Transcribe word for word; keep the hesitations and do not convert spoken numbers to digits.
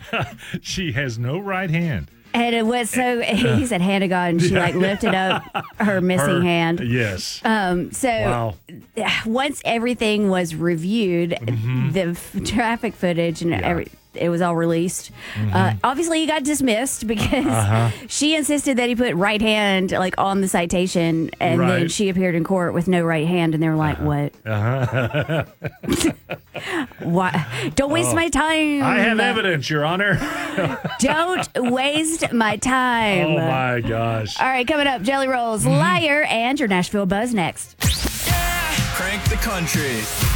She has no right hand. And it was so, he said hand of God, and she like lifted up her missing Her- hand. Yes. Um, so Wow. once everything was reviewed, Mm-hmm. the f- traffic footage and every, it was all released. Uh, obviously, he got dismissed because Mm-hmm. Uh-huh. she insisted that he put right hand like on the citation, and then Right. she appeared in court with no right hand, and they were like, "What? Uh-huh. Why? Don't waste my time. I have evidence, Your Honor. Don't waste my time." Oh, my gosh. All right, coming up, Jelly Rolls, Liar, and your Nashville Buzz next. Crank the country.